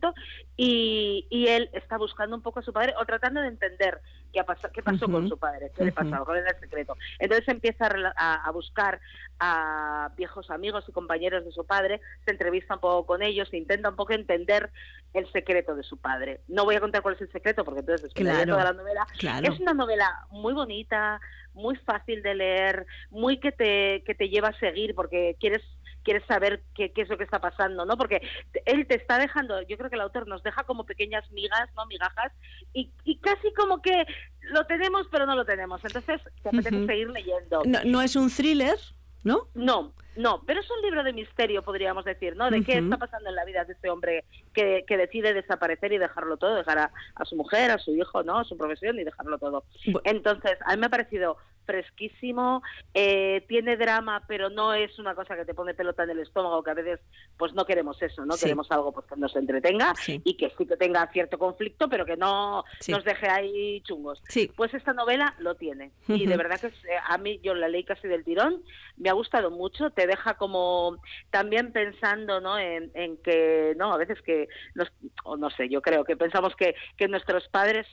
secreto, y él está buscando un poco a su padre, o tratando de entender qué pasó con su padre, qué le pasaba, cuál era el secreto. Entonces empieza a buscar a viejos amigos y compañeros de su padre, se entrevista un poco con ellos, e intenta un poco entender el secreto de su padre. No voy a contar cuál es el secreto, porque entonces spoilearía toda la novela. Es una novela muy bonita, muy fácil de leer, muy que te lleva a seguir, porque quieres saber qué es lo que está pasando, ¿no? Porque él te está dejando, yo creo que el autor nos deja como pequeñas migas, ¿no? Migajas, y casi como que lo tenemos, pero no lo tenemos. Entonces, te apetece seguir leyendo. No es un thriller, ¿no? No, pero es un libro de misterio, podríamos decir, ¿no? De qué está pasando en la vida de este hombre que decide desaparecer y dejarlo todo, dejar a su mujer, a su hijo, ¿no? A su profesión y dejarlo todo. Entonces, a mí me ha parecido fresquísimo, tiene drama, pero no es una cosa que te pone pelota en el estómago, que a veces pues no queremos eso, ¿no? Queremos algo pues que nos entretenga y que sí que tenga cierto conflicto, pero que no nos deje ahí chungos. Pues esta novela lo tiene, y de verdad que a mí, yo la leí casi del tirón, me ha gustado mucho, te deja como también pensando, ¿no? En que, ¿no? A veces que, no sé, yo creo que pensamos que nuestros padres